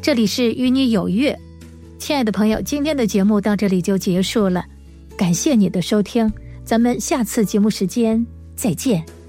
这里是与你有约。亲爱的朋友，今天的节目到这里就结束了，感谢你的收听，咱们下次节目时间再见。